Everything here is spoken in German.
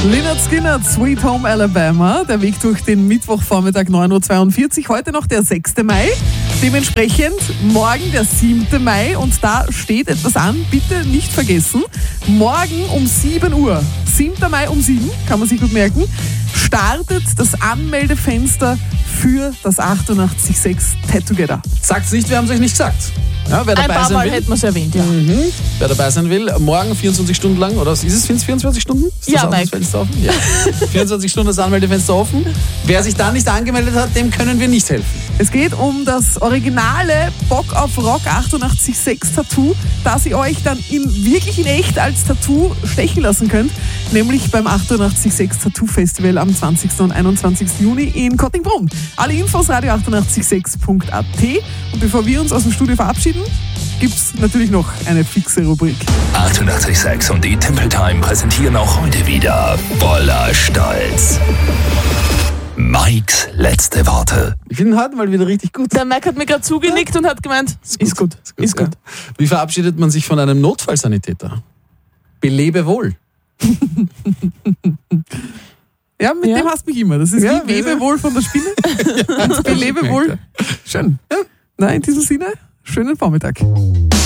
Lynyrd Skynyrd, Sweet Home Alabama, der Weg durch den Mittwochvormittag 9.42 Uhr, heute noch der 6. Mai, dementsprechend morgen der 7. Mai und da steht etwas an, bitte nicht vergessen, morgen um 7 Uhr, 7. Mai um 7, kann man sich gut merken, startet das Anmeldefenster für das 88.6 Tattoo-Together. Sagt's nicht, wir haben es euch nicht gesagt. Ja, wer Ein dabei paar sein Mal will, hätten wir es erwähnt, ja. wer dabei sein will, morgen 24 Stunden lang, oder ist es 24 Stunden? Ist Ja, das Mike. Anmeldefenster offen? Ja. 24 Stunden das Anmeldefenster offen. Wer sich da nicht angemeldet hat, dem können wir nicht helfen. Es geht um das originale Bock auf Rock 88.6 Tattoo, das ihr euch dann wirklich in echt als Tattoo stechen lassen könnt, nämlich beim 88.6 Tattoo Festival am 20. und 21. Juni in Kottingbrunn. Alle Infos radio886.at und bevor wir uns aus dem Studio verabschieden, gibt's natürlich noch eine fixe Rubrik. 88.6 und die Temple Time präsentieren auch heute wieder voller Stolz Mikes letzte Worte. Ich finde ihn heute mal wieder richtig gut. Der Mike hat mir gerade zugenickt und hat gemeint, ist gut. Ja. Wie verabschiedet man sich von einem Notfallsanitäter? Belebe wohl. Ja, mit dem hast du mich immer. Das ist Ja, wie Webewohl von der Spinne. Und Belebewohl. Schön. Ja. Na, in diesem Sinne, schönen Vormittag.